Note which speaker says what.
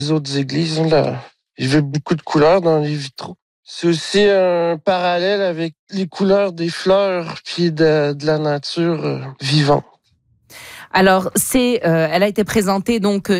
Speaker 1: les autres églises. Là, il y avait beaucoup de couleurs dans les vitraux. C'est aussi un parallèle avec les couleurs des fleurs puis de la nature vivante.
Speaker 2: Alors, elle a été présentée donc